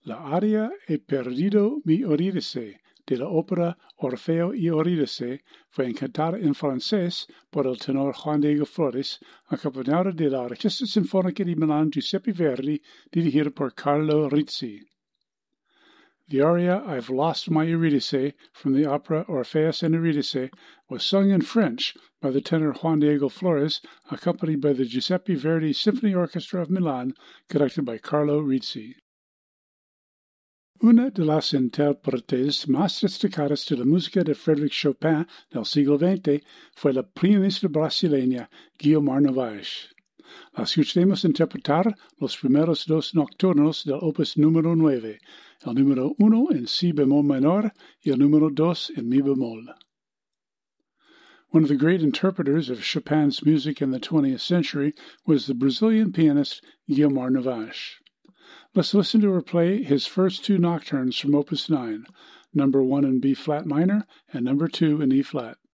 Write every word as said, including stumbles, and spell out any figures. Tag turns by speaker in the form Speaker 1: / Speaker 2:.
Speaker 1: La aria E perdido mi Eurídice de la ópera Orfeo y Eurídice fue cantada en francés por el tenor Juan Diego Flores, acompañada de la Orquesta Sinfónica de Milán Giuseppe Verdi, dirigida por Carlo Rizzi. The aria I've Lost My Eurydice from the opera Orpheus and Eurydice was sung in French by the tenor Juan Diego Flores, accompanied by the Giuseppe Verdi Symphony Orchestra of Milan, conducted by Carlo Rizzi. Una de las intérpretes más destacadas de la música de Frédéric Chopin del siglo veinte fue la pianista brasileña Guiomar Novaes. La escucharemos interpretar los primeros dos nocturnos del opus número nueve, el número uno en si bemol menor y el número dos en mi bemol. One of the great interpreters of Chopin's music in the twentieth century was the Brazilian pianist Guiomar Novaes. Let's listen to her play his first two nocturnes from Opus nine, number one in B-flat minor and number two in E-flat.